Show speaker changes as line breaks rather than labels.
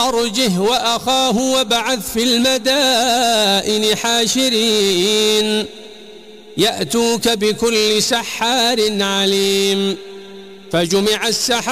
وأرجه وأخاه وابعث في المدائن حاشرين يأتوك بكل سحار عليم. فجمع السحرة